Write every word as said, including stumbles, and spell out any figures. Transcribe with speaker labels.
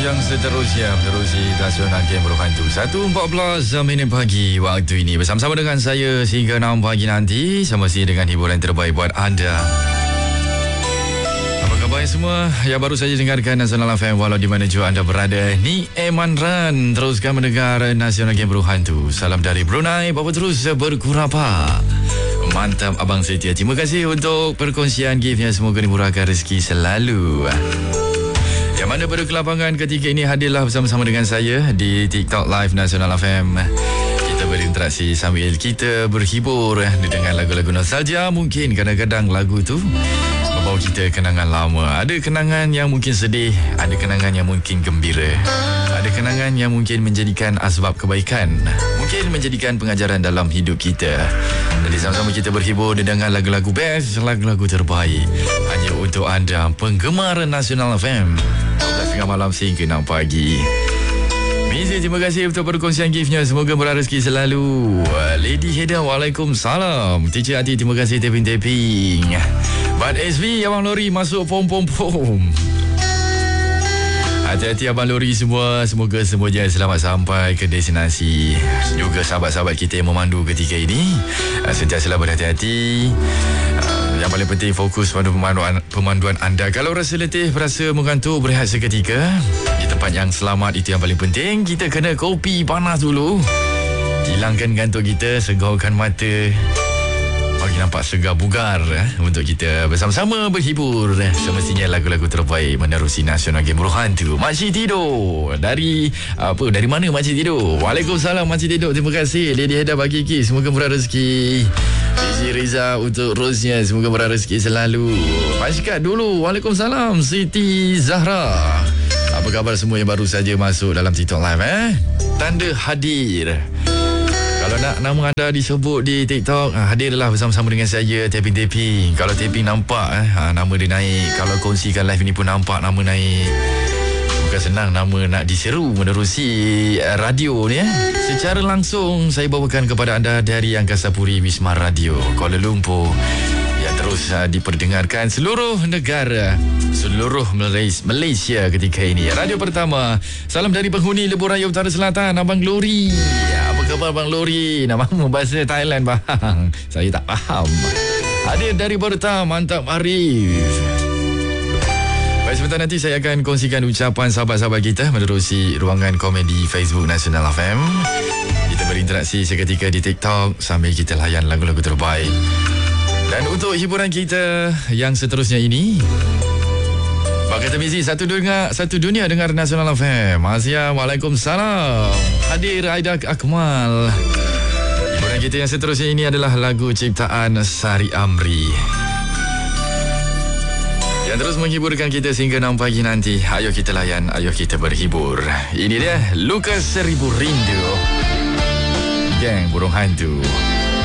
Speaker 1: yang seterusnya menerusi Nasional Game Berhantu satu empat belas minit pagi waktu ini bersama-sama dengan saya sehingga enam pagi nanti, sama-sama dengan hiburan terbaik buat anda. Apa khabar semua yang baru saja dengarkan Nasional F M walau di mana jua anda berada. Ni Eman Ran, teruskan mendengar Nasional Game Berhantu. Salam dari Brunei, bapa terus berkurapa. Mantap Abang Setia. Terima kasih untuk perkongsian giftnya. Semoga dimurahkan rezeki selalu. Yang mana pada kelapangan ketika ini hadirlah bersama-sama dengan saya di TikTok Live Nasional F M. Kita berinteraksi sambil kita berhibur dengan lagu-lagu nostalgia. Mungkin kadang-kadang lagu tu membawa kita kenangan lama. Ada kenangan yang mungkin sedih, ada kenangan yang mungkin gembira, ada kenangan yang mungkin menjadikan asbab kebaikan, mungkin menjadikan pengajaran dalam hidup kita. Jadi sama-sama kita berhibur dengan lagu-lagu best, lagu-lagu terbaik hanya untuk anda penggemar Nasional F M. dua belas tengah malam sehingga enam pagi. Mizi, terima kasih untuk perkongsian giftnya. Semoga murah rezeki selalu. Lady Heda, Waalaikumsalam. Teacher Ati, terima kasih taping-taping. Bad S V, Abang Lori masuk pom-pom-pom. Hati-hati Abang Lori semua. Semoga semuanya selamat sampai ke destinasi. Juga sahabat-sahabat kita yang memandu ketika ini, sentiasalah berhati-hati. Yang paling penting fokus pada pemanduan, pemanduan anda. Kalau rasa letih, rasa mengantuk, berehat seketika di tempat yang selamat. Itu yang paling penting. Kita kena kopi panas dulu, hilangkan gantuk kita, segarkan mata, bagi nampak segar bugar eh, untuk kita bersama-sama berhibur. Semestinya lagu-lagu terbaik menerusi Nasional Game Berhantu. Makcik tidur dari apa? Dari mana Makcik tidur? Waalaikumsalam Makcik tidur. Terima kasih Lady Heda bagi ki. Semoga murah rezeki. Fizi Riza untuk Rosnya. Semoga murah rezeki selalu. Masyikat dulu. Waalaikumsalam Siti Zahra. Apa khabar semua yang baru saja masuk dalam TikTok Live eh? Tanda hadir. Kalau nak nama anda disebut di TikTok, hadirlah bersama-sama dengan saya taping-taping. Kalau taping nampak eh, nama dia naik. Kalau kongsikan live ini pun nampak nama naik. Bukan senang nama nak diseru menerusi radio ni eh. Secara langsung saya bawakan kepada anda dari Angkasa Puri Wisma Radio Kuala Lumpur, yang terus uh, diperdengarkan seluruh negara, seluruh Malaysia ketika ini. Radio pertama. Salam dari penghuni Lebuh Raya Utara Selatan, Abang Lori. Apa khabar Abang Lori? Namamu bahasa Thailand bang. Saya tak faham. Hadir dari Berta, mantap Arif. Baik, sebentar nanti saya akan kongsikan ucapan sahabat-sahabat kita menerusi ruangan komedi Facebook Nasional F M. Kita berinteraksi seketika di TikTok sambil kita layan lagu-lagu terbaik. Dan untuk hiburan kita yang seterusnya ini, Pak Kata Mizi, satu dunia, satu dunia dengar Nasional F M. Asia, Waalaikumsalam. Hadir Aida Akmal. Hiburan kita yang seterusnya ini adalah lagu ciptaan Sari Amri, yang terus menghiburkan kita sehingga enam pagi nanti. Ayo kita layan, ayo kita berhibur. Ini dia Lukas Seribu Rindu, Geng Burung Hantu.